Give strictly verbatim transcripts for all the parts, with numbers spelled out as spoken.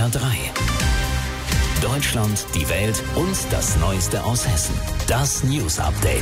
R drei. Deutschland, die Welt und das Neueste aus Hessen. Das News Update.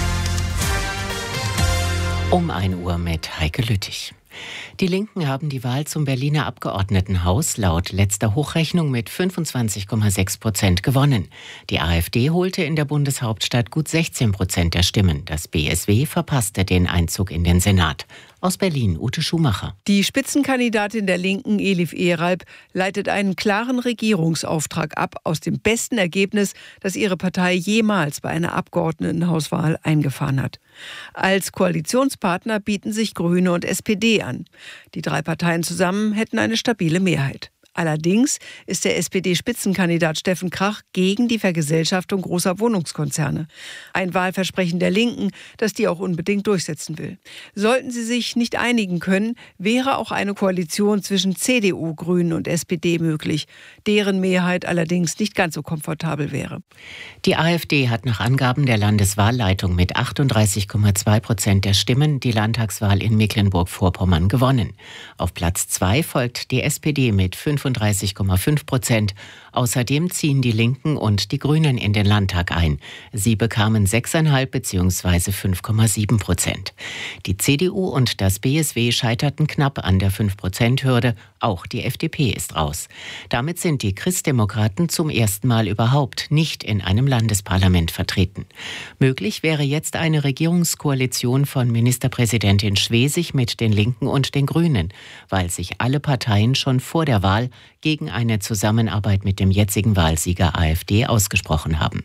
Um ein Uhr mit Heike Lüttich. Die Linken haben die Wahl zum Berliner Abgeordnetenhaus laut letzter Hochrechnung mit fünfundzwanzig Komma sechs Prozent gewonnen. Die AfD holte in der Bundeshauptstadt gut sechzehn Prozent der Stimmen. Das B S W verpasste den Einzug in den Senat. Aus Berlin, Ute Schumacher. Die Spitzenkandidatin der Linken, Elif Eralp, leitet einen klaren Regierungsauftrag ab aus dem besten Ergebnis, das ihre Partei jemals bei einer Abgeordnetenhauswahl eingefahren hat. Als Koalitionspartner bieten sich Grüne und S P D an. Die drei Parteien zusammen hätten eine stabile Mehrheit. Allerdings ist der S P D-Spitzenkandidat Steffen Krach gegen die Vergesellschaftung großer Wohnungskonzerne. Ein Wahlversprechen der Linken, das die auch unbedingt durchsetzen will. Sollten sie sich nicht einigen können, wäre auch eine Koalition zwischen C D U, Grünen und S P D möglich, deren Mehrheit allerdings nicht ganz so komfortabel wäre. Die AfD hat nach Angaben der Landeswahlleitung mit achtunddreißig Komma zwei Prozent der Stimmen die Landtagswahl in Mecklenburg-Vorpommern gewonnen. Auf Platz zwei folgt die S P D mit fünfunddreißig Komma fünf Prozent. Außerdem ziehen die Linken und die Grünen in den Landtag ein. Sie bekamen sechs Komma fünf bzw. fünf Komma sieben Prozent. Die C D U und das B S W scheiterten knapp an der fünf Prozent Hürde. Auch die F D P ist raus. Damit sind die Christdemokraten zum ersten Mal überhaupt nicht in einem Landesparlament vertreten. Möglich wäre jetzt eine Regierungskoalition von Ministerpräsidentin Schwesig mit den Linken und den Grünen, weil sich alle Parteien schon vor der Wahl gegen eine Zusammenarbeit mit dem jetzigen Wahlsieger AfD ausgesprochen haben.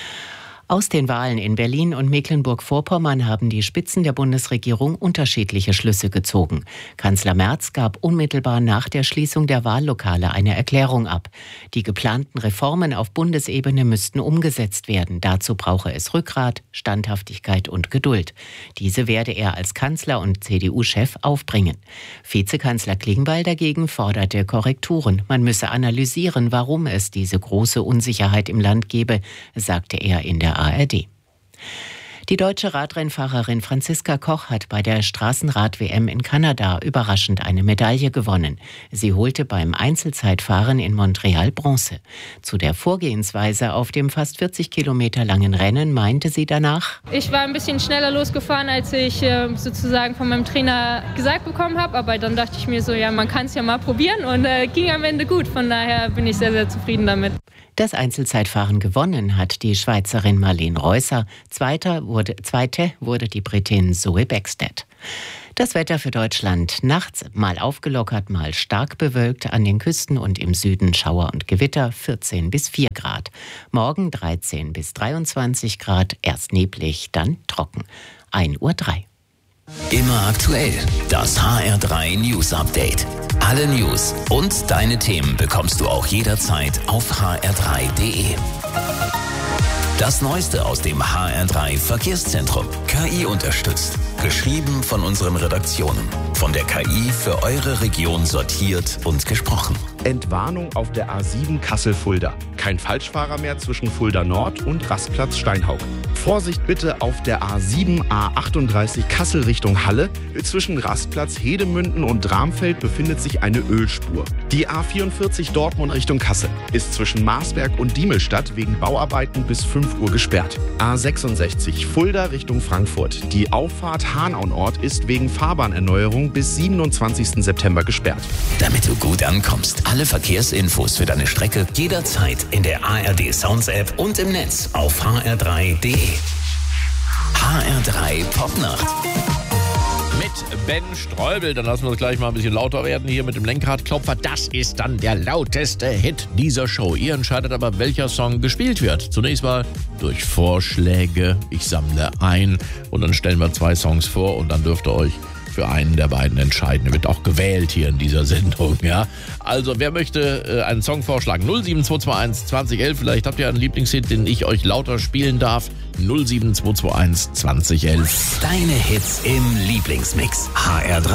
Aus den Wahlen in Berlin und Mecklenburg-Vorpommern haben die Spitzen der Bundesregierung unterschiedliche Schlüsse gezogen. Kanzler Merz gab unmittelbar nach der Schließung der Wahllokale eine Erklärung ab. Die geplanten Reformen auf Bundesebene müssten umgesetzt werden. Dazu brauche es Rückgrat, Standhaftigkeit und Geduld. Diese werde er als Kanzler und C D U-Chef aufbringen. Vizekanzler Klingbeil dagegen forderte Korrekturen. Man müsse analysieren, warum es diese große Unsicherheit im Land gebe, sagte er in der A R D. Die deutsche Radrennfahrerin Franziska Koch hat bei der Straßenrad-W M in Kanada überraschend eine Medaille gewonnen. Sie holte beim Einzelzeitfahren in Montreal Bronze. Zu der Vorgehensweise auf dem fast vierzig Kilometer langen Rennen meinte sie danach: Ich war ein bisschen schneller losgefahren, als ich äh, sozusagen von meinem Trainer gesagt bekommen habe. Aber dann dachte ich mir so, ja, man kann es ja mal probieren und äh, ging am Ende gut. Von daher bin ich sehr, sehr zufrieden damit. Das Einzelzeitfahren gewonnen hat die Schweizerin Marlene Reusser. Zweiter wurde, zweite wurde die Britin Zoe Bäckstedt. Das Wetter für Deutschland: nachts mal aufgelockert, mal stark bewölkt, an den Küsten und im Süden Schauer und Gewitter, vierzehn bis vier Grad. Morgen dreizehn bis dreiundzwanzig Grad, erst neblig, dann trocken. ein Uhr drei. Immer aktuell. Das H R drei News Update. Alle News und deine Themen bekommst du auch jederzeit auf h r drei punkt d e. Das Neueste aus dem H R drei Verkehrszentrum. K I unterstützt. Geschrieben von unseren Redaktionen. Von der K I für eure Region sortiert und gesprochen. Entwarnung auf der A sieben Kassel-Fulda. Kein Falschfahrer mehr zwischen Fulda Nord und Rastplatz Steinhaug. Vorsicht bitte auf der A sieben A achtunddreißig Kassel Richtung Halle. Zwischen Rastplatz Hedemünden und Bramfeld befindet sich eine Ölspur. Die A vierundvierzig Dortmund Richtung Kassel ist zwischen Marsberg und Diemelstadt wegen Bauarbeiten bis fünf Uhr gesperrt. A sechsundsechzig Fulda Richtung Frankfurt. Die Auffahrt Hanau-Nord ist wegen Fahrbahnerneuerung bis siebenundzwanzigsten September gesperrt. Damit du gut ankommst, alle Verkehrsinfos für deine Strecke jederzeit in der A R D Sounds App und im Netz auf h r drei punkt d e. H R drei Popnacht. Mit Ben Streubel, dann lassen wir es gleich mal ein bisschen lauter werden hier mit dem Lenkradklopfer. Das ist dann der lauteste Hit dieser Show. Ihr entscheidet aber, welcher Song gespielt wird. Zunächst mal durch Vorschläge. Ich sammle ein und dann stellen wir zwei Songs vor und dann dürft ihr euch für einen der beiden entscheiden. Er wird auch gewählt hier in dieser Sendung, ja. Also, wer möchte äh, einen Song vorschlagen? null sieben zwei zwei eins zwanzig elf. Vielleicht habt ihr einen Lieblingshit, den ich euch lauter spielen darf. null sieben zwei zwei eins zwanzig elf. Deine Hits im Lieblingsmix. H R drei.